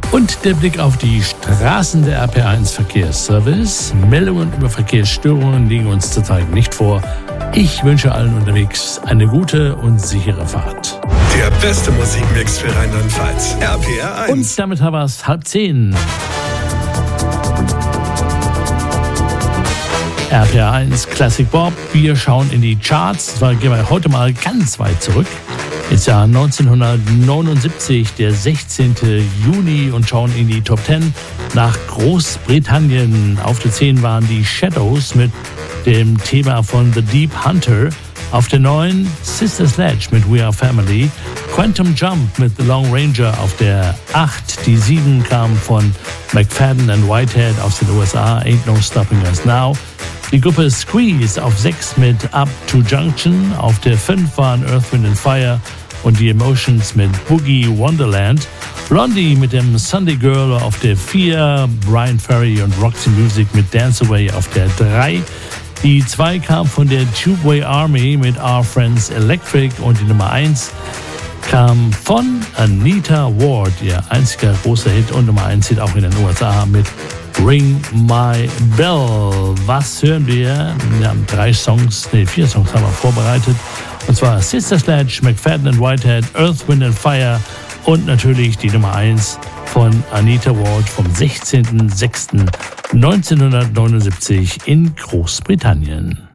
Und der Blick auf die Straßen der RPR1 Verkehrsservice. Meldungen über Verkehrsstörungen liegen uns zurzeit nicht vor. Ich wünsche allen unterwegs eine gute und sichere Fahrt. Der beste Musikmix für Rheinland-Pfalz. RPR1. Und damit haben wir es 9:30. RPR1 Classic Bob. Wir schauen in die Charts. Zwar gehen wir heute mal ganz weit zurück. Ins Jahr 1979, der 16. Juni, und schauen in die Top 10 nach Großbritannien. Auf der 10 waren die Shadows mit dem Thema von The Deep Hunter. Auf der 9 Sister Sledge mit We Are Family. Quantum Jump mit The Long Ranger auf der 8. Die 7 kam von McFadden and Whitehead aus den USA. Ain't No Stopping Us Now. Die Gruppe Squeeze auf 6 mit Up to Junction. Auf der 5 waren Earth, Wind & Fire und die Emotions mit Boogie Wonderland. Blondie mit dem Sunday Girl auf der 4. Brian Ferry und Roxy Music mit Dance Away auf der 3. Die 2 kam von der Tubeway Army mit Our Friends Electric. Und die Nummer 1 kam von Anita Ward, ihr einziger großer Hit. Und Nummer 1 Hit auch in den USA mit Ring My Bell. Was hören wir? Wir haben 4 Songs haben wir vorbereitet. Und zwar Sister Sledge, McFadden and Whitehead, Earth, Wind & Fire und natürlich die Nummer 1 von Anita Ward vom 16.06.1979 in Großbritannien.